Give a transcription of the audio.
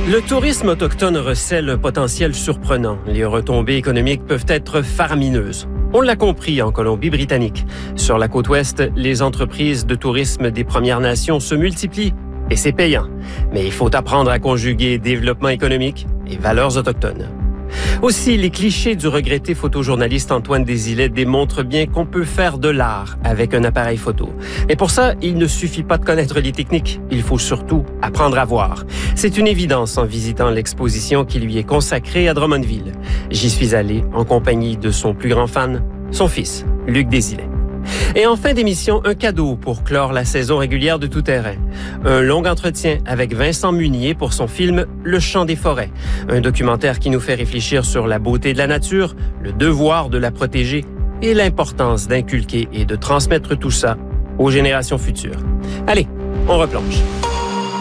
Le tourisme autochtone recèle un potentiel surprenant. Les retombées économiques peuvent être faramineuses. On l'a compris en Colombie-Britannique. Sur la côte ouest, les entreprises de tourisme des Premières Nations se multiplient et c'est payant. Mais il faut apprendre à conjuguer développement économique et valeurs autochtones. Aussi, les clichés du regretté photojournaliste Antoine Desilets démontrent bien qu'on peut faire de l'art avec un appareil photo. Mais pour ça, il ne suffit pas de connaître les techniques, il faut surtout apprendre à voir. C'est une évidence en visitant l'exposition qui lui est consacrée à Drummondville. J'y suis allé en compagnie de son plus grand fan, son fils, Luc Desilets. Et en fin d'émission, un cadeau pour clore la saison régulière de Tout Terrain. Un long entretien avec Vincent Munier pour son film Le Chant des forêts. Un documentaire qui nous fait réfléchir sur la beauté de la nature, le devoir de la protéger et l'importance d'inculquer et de transmettre tout ça aux générations futures. Allez, on replonge.